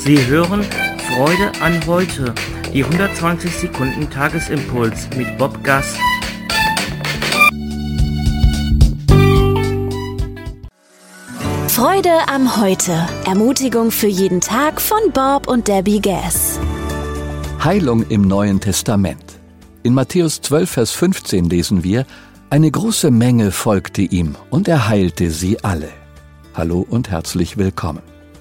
Sie hören Freude an heute, die 120 Sekunden Tagesimpuls mit Bob Gass. Freude am Heute. Ermutigung für jeden Tag von Bob und Debbie Gass. Heilung im Neuen Testament. In Matthäus 12, Vers 15 lesen wir: Eine große Menge folgte ihm, und er heilte sie alle. Hallo und herzlich willkommen.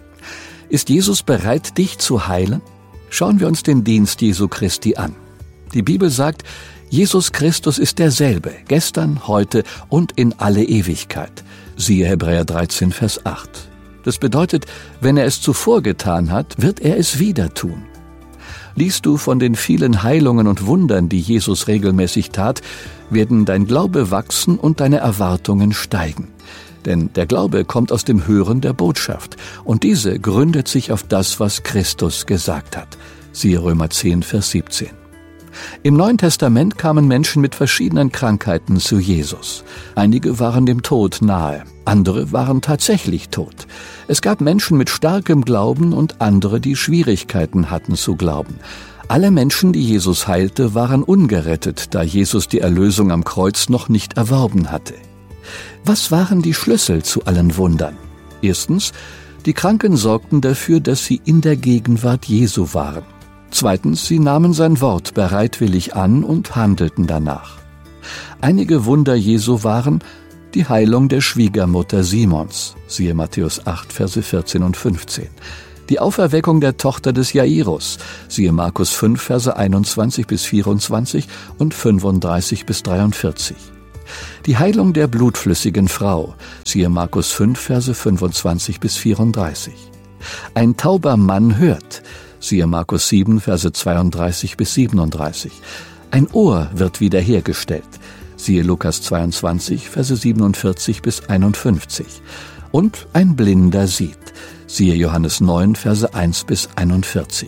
Ist Jesus bereit, dich zu heilen? Schauen wir uns den Dienst Jesu Christi an. Die Bibel sagt, Jesus Christus ist derselbe, gestern, heute und in alle Ewigkeit. Siehe Hebräer 13, Vers 8. Das bedeutet, wenn er es zuvor getan hat, wird er es wieder tun. Liest du von den vielen Heilungen und Wundern, die Jesus regelmäßig tat, werden dein Glaube wachsen und deine Erwartungen steigen. Denn der Glaube kommt aus dem Hören der Botschaft, und diese gründet sich auf das, was Christus gesagt hat. Siehe Römer 10, Vers 17. Im Neuen Testament kamen Menschen mit verschiedenen Krankheiten zu Jesus. Einige waren dem Tod nahe, andere waren tatsächlich tot. Es gab Menschen mit starkem Glauben und andere, die Schwierigkeiten hatten zu glauben. Alle Menschen, die Jesus heilte, waren ungerettet, da Jesus die Erlösung am Kreuz noch nicht erworben hatte. Was waren die Schlüssel zu allen Wundern? Erstens, die Kranken sorgten dafür, dass sie in der Gegenwart Jesu waren. Zweitens, sie nahmen sein Wort bereitwillig an und handelten danach. Einige Wunder Jesu waren die Heilung der Schwiegermutter Simons, siehe Matthäus 8, Verse 14 und 15. Die Auferweckung der Tochter des Jairus, siehe Markus 5, Verse 21 bis 24 und 35 bis 43. Die Heilung der blutflüssigen Frau, siehe Markus 5, Verse 25 bis 34. Ein tauber Mann hört, siehe Markus 7, Verse 32 bis 37. Ein Ohr wird wiederhergestellt, siehe Lukas 22, Verse 47 bis 51. Und ein Blinder sieht, siehe Johannes 9, Verse 1 bis 41.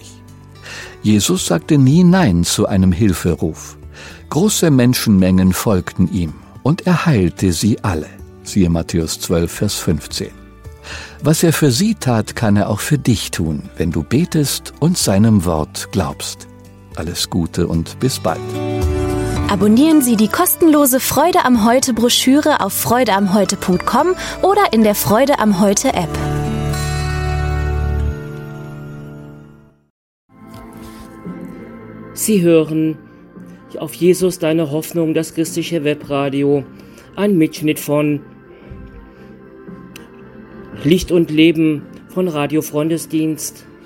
Jesus sagte nie Nein zu einem Hilferuf. Große Menschenmengen folgten ihm, und er heilte sie alle, siehe Matthäus 12, Vers 15. Was er für sie tat, kann er auch für dich tun, wenn du betest und seinem Wort glaubst. Alles Gute und bis bald. Abonnieren Sie die kostenlose Freude am Heute Broschüre auf freudeamheute.com oder in der Freude am Heute App. Sie hören auf Jesus deine Hoffnung, das christliche Webradio, ein Mitschnitt von Licht und Leben von Radio Freundesdienst.